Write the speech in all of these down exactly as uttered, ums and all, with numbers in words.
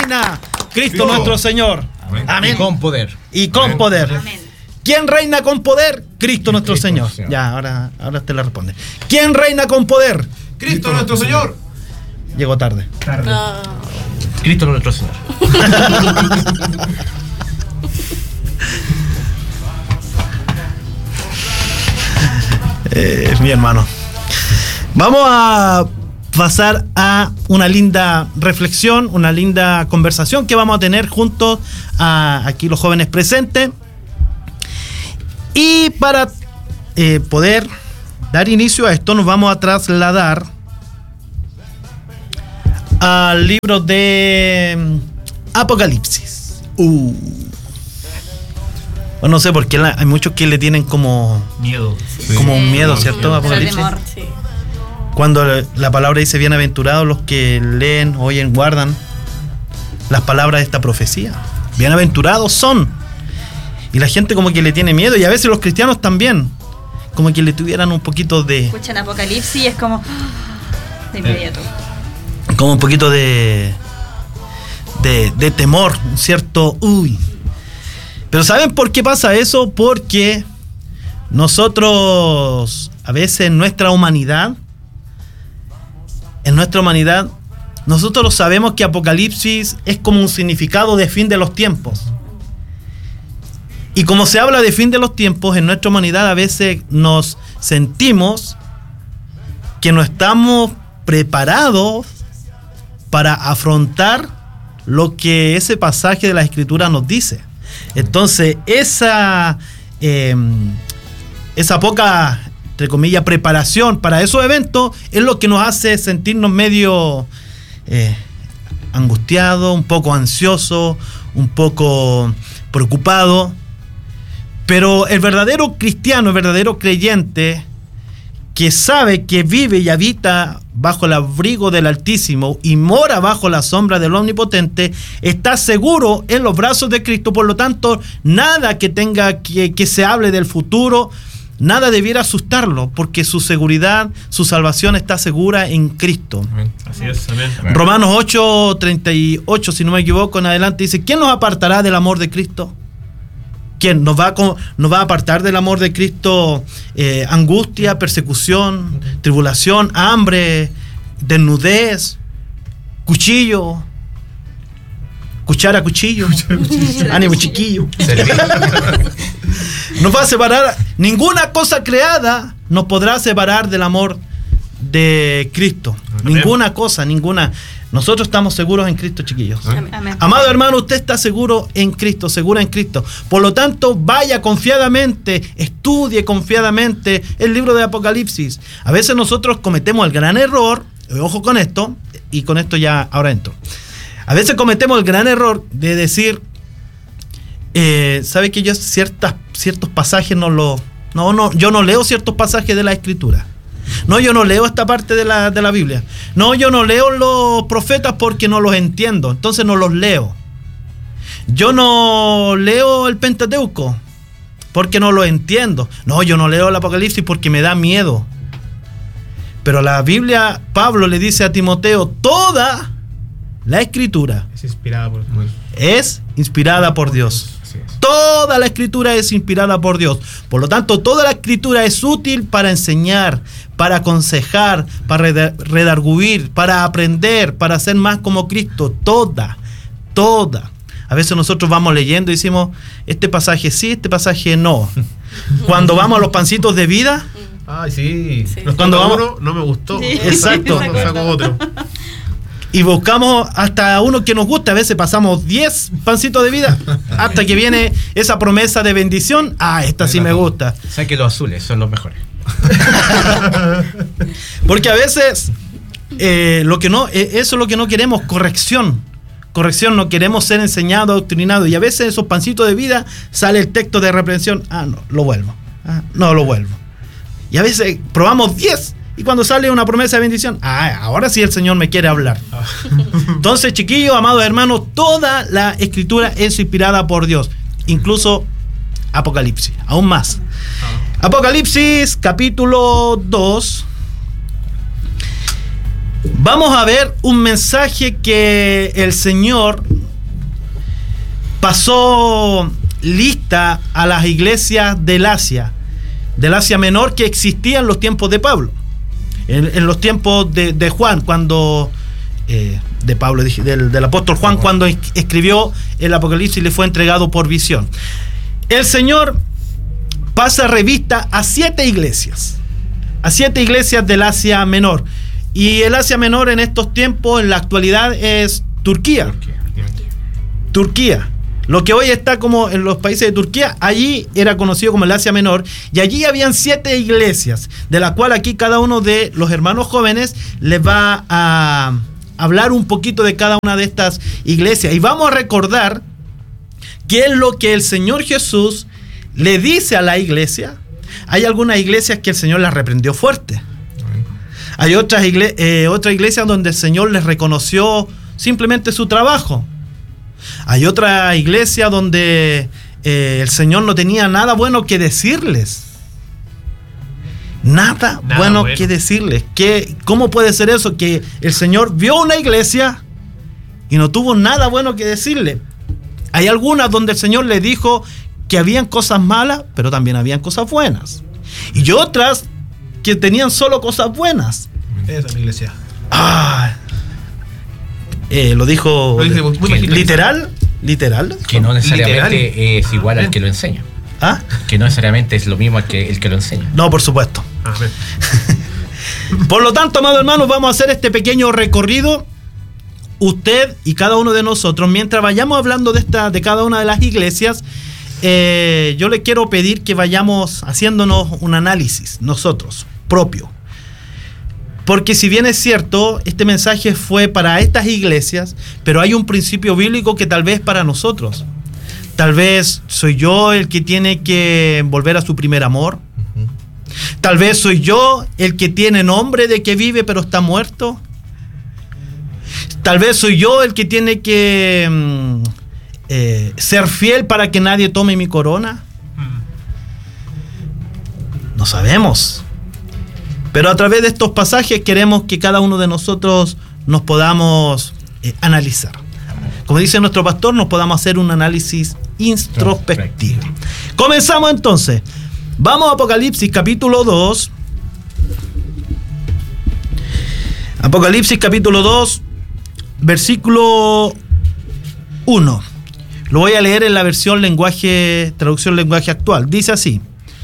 reina? Cristo, Cristo nuestro Señor. Amén. Amén. Y con poder. Y con Amén. poder. Amén. ¿Quién reina con poder? Cristo nuestro Cristo, Señor. Señor. Ya, ahora, ahora te la responde. ¿Quién reina con poder? Cristo nuestro Señor. Llegó tarde. Tarde. Ah, Cristo nuestro Señor. Eh, mi hermano. Vamos a pasar a una linda reflexión, una linda conversación que vamos a tener juntos a aquí los jóvenes presentes. Y para eh, poder dar inicio a esto, nos vamos a trasladar al libro de Apocalipsis. Uh. Bueno, no sé por qué la, hay muchos que le tienen como Miedo. Sí. Como un miedo, sí, ¿cierto? pero Apocalipsis. temor, sí. Cuando la palabra dice bienaventurados los que leen, oyen, guardan las palabras de esta profecía. Bienaventurados son. Y la gente como que le tiene miedo, y a veces los cristianos también, como que le tuvieran un poquito de... Escuchan Apocalipsis y es como... de inmediato. Como un poquito de... de, de temor, un cierto... uy. Pero ¿saben por qué pasa eso? Porque nosotros, a veces en nuestra humanidad, en nuestra humanidad, nosotros sabemos que Apocalipsis es como un significado de fin de los tiempos. Y como se habla de fin de los tiempos, en nuestra humanidad a veces nos sentimos que no estamos preparados para afrontar lo que ese pasaje de la Escritura nos dice. Entonces, esa, eh, esa poca, entre comillas, preparación para esos eventos es lo que nos hace sentirnos medio eh, angustiados, un poco ansiosos, un poco preocupados. Pero el verdadero cristiano, el verdadero creyente, que sabe que vive y habita bajo el abrigo del Altísimo y mora bajo la sombra del Omnipotente, está seguro en los brazos de Cristo. Por lo tanto, nada que tenga que, que se hable del futuro, nada debiera asustarlo, porque su seguridad, su salvación está segura en Cristo. Amén. Así es, amén. Romanos ocho, treinta y ocho, si no me equivoco, en adelante dice: ¿quién nos apartará del amor de Cristo? ¿Quién nos va a, nos va a apartar del amor de Cristo? Eh, angustia, persecución, tribulación, hambre, desnudez, cuchillo, cuchara, cuchillo, ánimo, chiquillo. Nos va a separar, ninguna cosa creada nos podrá separar del amor de Cristo. Amén. Ninguna cosa, ninguna. Nosotros estamos seguros en Cristo, chiquillos. Amén. Amén. Amado hermano, usted está seguro en Cristo, segura en Cristo. Por lo tanto, vaya confiadamente, estudie confiadamente el libro de Apocalipsis. A veces nosotros cometemos el gran error, ojo con esto, y con esto ya ahora entro. A veces cometemos el gran error de decir, eh, ¿sabe que yo ciertas, ciertos pasajes no los... No, no, yo no leo ciertos pasajes de la Escritura. No, yo no leo esta parte de la, de la Biblia. No, yo no leo los profetas porque no los entiendo, entonces no los leo. Yo no leo el Pentateuco porque no lo entiendo. No, yo no leo el Apocalipsis porque me da miedo. Pero la Biblia, Pablo le dice a Timoteo, toda la Escritura Es inspirada por Dios. es inspirada por Dios. Toda la Escritura es inspirada por Dios. Por lo tanto, toda la Escritura es útil para enseñar, para aconsejar, para redarguir, para aprender, para ser más como Cristo. Toda, toda. A veces nosotros vamos leyendo y decimos, este pasaje sí, este pasaje no. Cuando vamos a los pancitos de vida, Ay, sí. Sí. Nos Cuando toca vamos- uno, no me gustó. Sí. Exacto. No saco otro. y buscamos hasta uno que nos gusta, a veces pasamos diez pancitos de vida, hasta que viene esa promesa de bendición. Ah, esta sí me gusta. Saque los azules, son los mejores. Porque a veces eh, lo que no, eh, eso es lo que no queremos, corrección. Corrección, no queremos ser enseñados, adoctrinados. Y a veces esos pancitos de vida sale el texto de reprensión. Ah, no, lo vuelvo. Ah, no, lo vuelvo. Y a veces probamos diez. Y cuando sale una promesa de bendición, ah, ahora sí el Señor me quiere hablar. Entonces, chiquillos, amados hermanos, toda la Escritura es inspirada por Dios. Incluso Apocalipsis, aún más. Apocalipsis, capítulo dos. Vamos a ver un mensaje que el Señor pasó lista a las iglesias del Asia, del Asia Menor, que existían en los tiempos de Pablo, en, en los tiempos de, de Juan, cuando eh, de Pablo, del, del apóstol Juan, cuando escribió el Apocalipsis y le fue entregado por visión. El Señor pasa revista a siete iglesias, a siete iglesias del Asia Menor, y el Asia Menor en estos tiempos, en la actualidad, es Turquía. Turquía. Turquía. Lo que hoy está como en los países de Turquía, allí era conocido como el Asia Menor, y allí habían siete iglesias, de la cual aquí cada uno de los hermanos jóvenes les va a hablar un poquito de cada una de estas iglesias. Y vamos a recordar qué es lo que el Señor Jesús le dice a la iglesia. Hay algunas iglesias que el Señor las reprendió fuerte. Hay otras igle- eh, otra iglesias donde el Señor les reconoció simplemente su trabajo. Hay otra iglesia donde eh, el Señor no tenía nada bueno que decirles. Nada, nada bueno, bueno que decirles. ¿Qué, ¿Cómo puede ser eso? Que el Señor vio una iglesia y no tuvo nada bueno que decirle. Hay algunas donde el Señor le dijo que habían cosas malas, pero también habían cosas buenas. Y otras que tenían solo cosas buenas. Esa es mi iglesia. Ah, eh, lo dijo lo dice, muy, muy literal, literal. Que no necesariamente literal. Es igual ah, al que lo enseña. ¿Ah? Que no necesariamente es lo mismo que el que lo enseña. No, por supuesto. Ah, por lo tanto, amados hermanos, vamos a hacer este pequeño recorrido. Usted y cada uno de nosotros, mientras vayamos hablando de esta, de cada una de las iglesias, eh, yo le quiero pedir que vayamos haciéndonos un análisis nosotros, propio. Porque si bien es cierto, este mensaje fue para estas iglesias, pero hay un principio bíblico que tal vez para nosotros. Tal vez soy yo el que tiene que volver a su primer amor. Tal vez soy yo el que tiene nombre de que vive pero está muerto. Tal vez soy yo el que tiene que mm, eh, ser fiel para que nadie tome mi corona. No sabemos. Pero a través de estos pasajes queremos que cada uno de nosotros nos podamos eh, analizar. Como dice nuestro pastor, nos podamos hacer un análisis introspectivo. Comenzamos entonces. Vamos a Apocalipsis capítulo dos. Apocalipsis capítulo dos, versículo uno. Lo voy a leer en la versión lenguaje, traducción lenguaje actual. Dice así: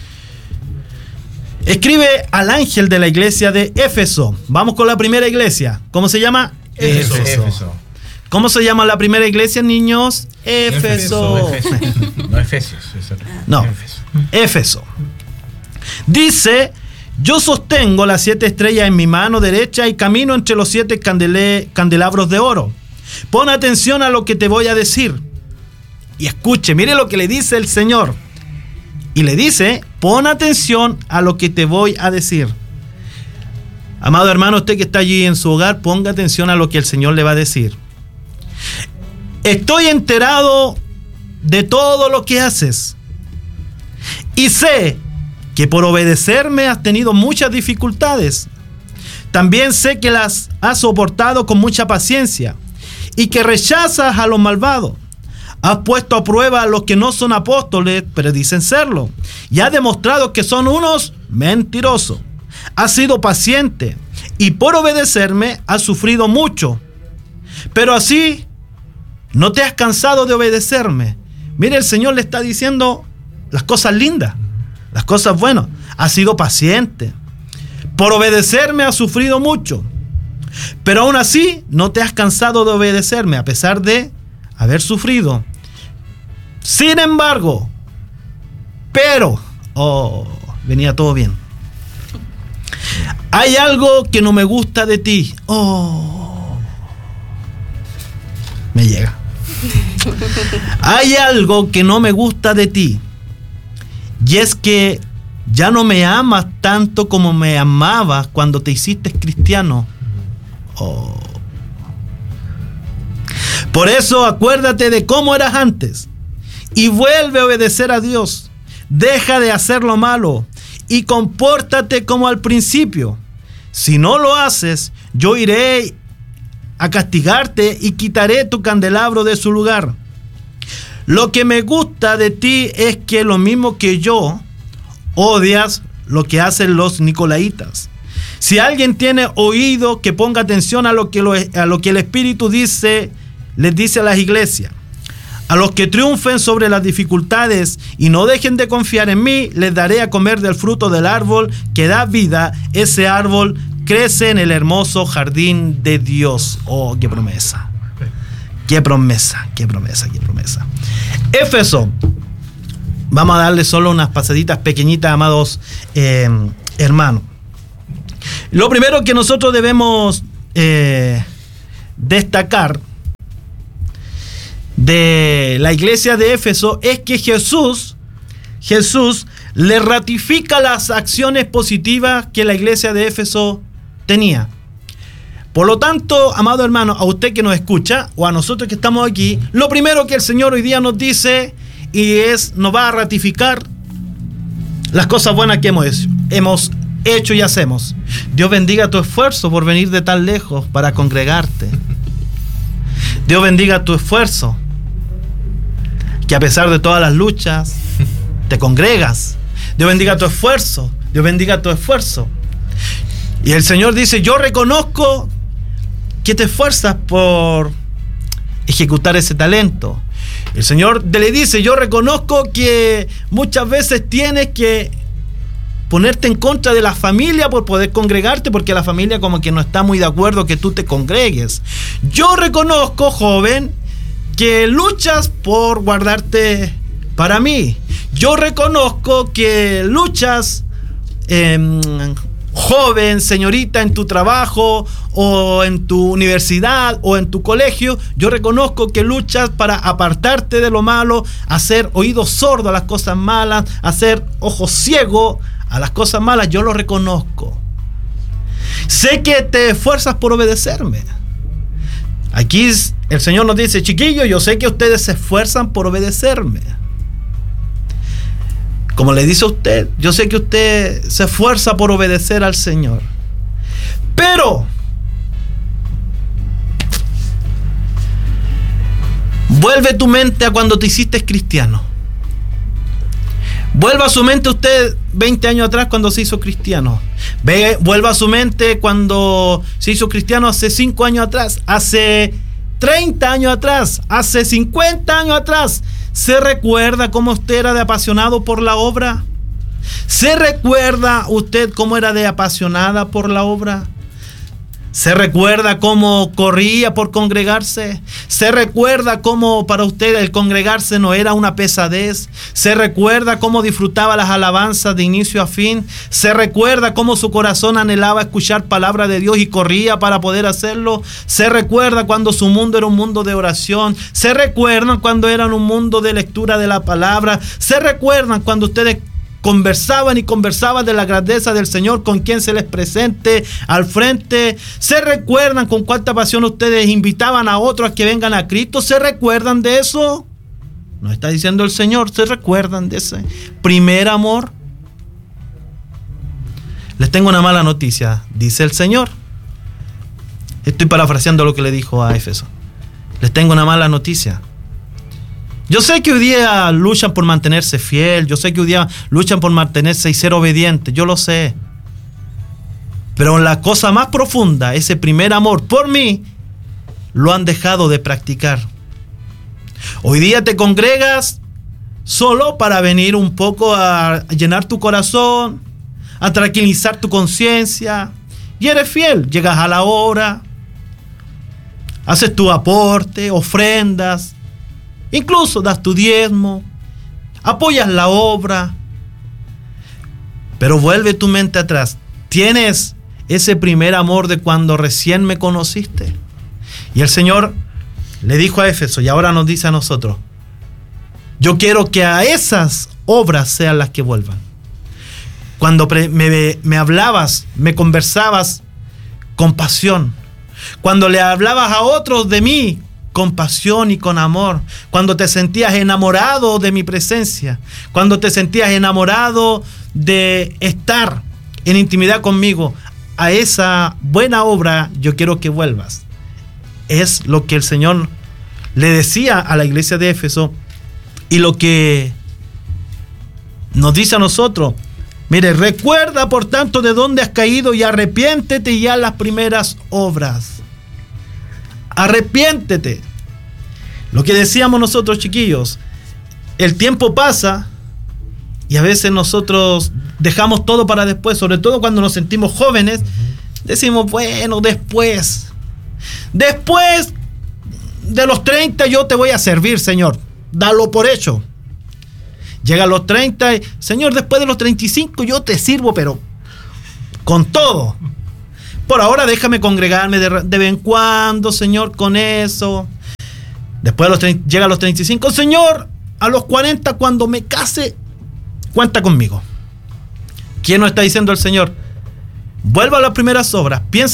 escribe al ángel de la iglesia de Éfeso. Vamos con la primera iglesia. ¿Cómo se llama? Éfeso. Éfeso. ¿Cómo se llama la primera iglesia, niños? Éfeso. Éfeso. No, Efesios. No, Éfeso. Éfeso. Dice: yo sostengo las siete estrellas en mi mano derecha y camino entre los siete candele- candelabros de oro. Pon atención a lo que te voy a decir. Y escuche, mire lo que le dice el Señor. Y le dice: pon atención a lo que te voy a decir. Amado hermano, usted que está allí en su hogar, ponga atención a lo que el Señor le va a decir. Estoy enterado de todo lo que haces y sé que por obedecerme has tenido muchas dificultades. También sé que las has soportado con mucha paciencia y que rechazas a los malvados. Has puesto a prueba a los que no son apóstoles, pero dicen serlo, y has demostrado que son unos mentirosos. Has sido paciente y por obedecerme has sufrido mucho. Pero así no te has cansado de obedecerme. Mire, el Señor le está diciendo las cosas lindas, las cosas buenas. Has sido paciente. Por obedecerme has sufrido mucho. Pero aún así no te has cansado de obedecerme a pesar de haber sufrido. Sin embargo, pero, oh, venía todo bien. Hay algo que no me gusta de ti. Oh, me llega. Hay algo que no me gusta de ti. Y es que ya no me amas tanto como me amabas cuando te hiciste cristiano. Oh. Por eso acuérdate de cómo eras antes y vuelve a obedecer a Dios. Deja de hacer lo malo y compórtate como al principio. Si no lo haces, yo iré a castigarte y quitaré tu candelabro de su lugar. Lo que me gusta de ti es que lo mismo que yo, odias lo que hacen los nicolaitas. Si alguien tiene oído, que ponga atención a lo que, lo, a lo que el Espíritu dice, les dice a las iglesias. A los que triunfen sobre las dificultades y no dejen de confiar en mí, les daré a comer del fruto del árbol que da vida. Ese árbol crece en el hermoso jardín de Dios. Oh, qué promesa. Qué promesa, qué promesa, qué promesa. Éfeso. Vamos a darle solo unas pasaditas pequeñitas, amados eh, hermanos. Lo primero que nosotros debemos eh, destacar de la iglesia de Éfeso es que Jesús, Jesús le ratifica las acciones positivas que la iglesia de Éfeso tenía. Por lo tanto, amado hermano, a usted que nos escucha o a nosotros que estamos aquí, lo primero que el Señor hoy día nos dice y es, nos va a ratificar las cosas buenas que hemos hecho, hemos hecho y hacemos. Dios bendiga tu esfuerzo por venir de tan lejos para congregarte. Dios bendiga tu esfuerzo, que a pesar de todas las luchas, te congregas. Dios bendiga tu esfuerzo. Dios bendiga tu esfuerzo. Y el Señor dice, yo reconozco que te esfuerzas por ejecutar ese talento. El Señor le dice, yo reconozco que muchas veces tienes que ponerte en contra de la familia por poder congregarte, porque la familia como que no está muy de acuerdo que tú te congregues. Yo reconozco, joven, que luchas por guardarte para mí. Yo reconozco que luchas, eh, joven, señorita, en tu trabajo o en tu universidad o en tu colegio. Yo reconozco que luchas para apartarte de lo malo, hacer oídos sordos a las cosas malas, hacer ojos ciegos a las cosas malas. Yo lo reconozco. Sé que te esfuerzas por obedecerme. Aquí el Señor nos dice, chiquillos, yo sé que ustedes se esfuerzan por obedecerme. Como le dice a usted, yo sé que usted se esfuerza por obedecer al Señor. Pero vuelve tu mente a cuando te hiciste cristiano. Vuelva a su mente usted veinte años atrás cuando se hizo cristiano. Ve, vuelva a su mente cuando se hizo cristiano hace cinco años atrás, hace treinta años atrás, hace cincuenta años atrás. ¿Se recuerda cómo usted era de apasionado por la obra? ¿Se recuerda usted cómo era de apasionada por la obra? ¿Se recuerda cómo corría por congregarse? ¿Se recuerda cómo para usted el congregarse no era una pesadez? ¿Se recuerda cómo disfrutaba las alabanzas de inicio a fin? ¿Se recuerda cómo su corazón anhelaba escuchar palabra de Dios y corría para poder hacerlo? ¿Se recuerda cuando su mundo era un mundo de oración? ¿Se recuerdan cuando era un mundo de lectura de la palabra? ¿Se recuerdan cuando ustedes conversaban y conversaban de la grandeza del Señor con quien se les presente al frente? ¿Se recuerdan con cuánta pasión ustedes invitaban a otros a que vengan a Cristo? ¿Se recuerdan de eso? Nos está diciendo el Señor, ¿se recuerdan de ese primer amor? Les tengo una mala noticia, dice el Señor. Estoy parafraseando lo que le dijo a Éfeso. Les tengo una mala noticia. Yo sé que hoy día luchan por mantenerse fiel, yo sé que hoy día luchan por mantenerse y ser obedientes, yo lo sé. Pero la cosa más profunda, ese primer amor por mí, lo han dejado de practicar. Hoy día te congregas solo para venir un poco a llenar tu corazón, a tranquilizar tu conciencia, y eres fiel, llegas a la hora, haces tu aporte, ofrendas, incluso das tu diezmo, apoyas la obra, pero vuelve tu mente atrás. ¿Tienes ese primer amor de cuando recién me conociste? Y el Señor le dijo a Éfeso, y ahora nos dice a nosotros, yo quiero que a esas obras sean las que vuelvan. Cuando me, me hablabas, me conversabas con pasión, cuando le hablabas a otros de mí con pasión y con amor, cuando te sentías enamorado de mi presencia, cuando te sentías enamorado de estar en intimidad conmigo, a esa buena obra yo quiero que vuelvas. Es lo que el Señor le decía a la iglesia de Éfeso Y lo que nos dice a nosotros, mire, recuerda por tanto de dónde has caído y arrepiéntete ya las primeras obras. Arrepiéntete. Lo que decíamos nosotros, chiquillos, el tiempo pasa y a veces nosotros dejamos todo para después, sobre todo cuando nos sentimos jóvenes. Decimos, bueno, después, después de los treinta yo te voy a servir, Señor. Dalo por hecho. Llega a los treinta y, Señor, después de los treinta y cinco yo te sirvo, pero con todo. Por ahora déjame congregarme de, de vez en cuando, Señor, con eso. Después de los treinta, llega a los treinta y cinco, Señor, a los cuarenta cuando me case, cuenta conmigo. ¿Quién nos está diciendo el Señor? Vuelva a las primeras obras, piensa